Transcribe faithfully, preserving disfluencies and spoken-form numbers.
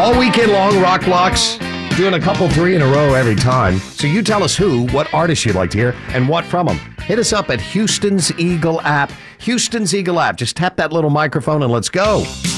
All weekend long, Rock Blocks. Doing a couple three in a row every time. So you tell us who, what artists you'd like to hear, and what from them. Hit us up at Houston's Eagle app. Houston's Eagle app. Just tap that little microphone and let's go.